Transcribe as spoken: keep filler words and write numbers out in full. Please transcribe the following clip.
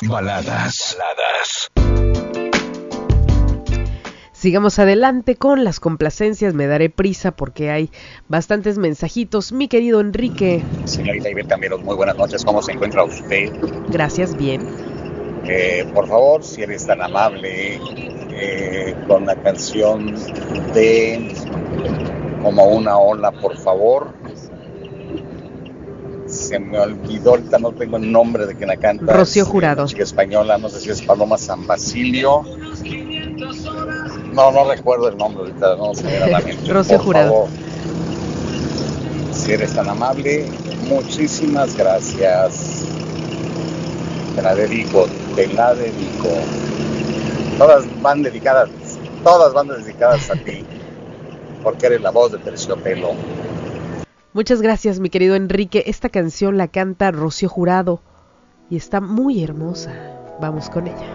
Baladas. Baladas. Sigamos adelante con las complacencias, me daré prisa porque hay bastantes mensajitos. Mi querido Enrique. Señorita Ivette Amberos, muy buenas noches, ¿cómo se encuentra usted? Gracias, bien. Eh, por favor, si eres tan amable, eh, con la canción de Como una ola, por favor. Se me olvidó, ahorita no tengo el nombre de quien la canta. Rocío es, Jurado. Una chica española, no sé si es Paloma San Basilio. No, no recuerdo el nombre ahorita, no se me viene a la mente. Rocío por Jurado. favor, si eres tan amable, muchísimas gracias. Te la dedico, te la dedico. Todas van dedicadas, todas van dedicadas a ti, porque eres la voz de Terciopelo. Muchas gracias, mi querido Enrique. Esta canción la canta Rocío Jurado y está muy hermosa. Vamos con ella.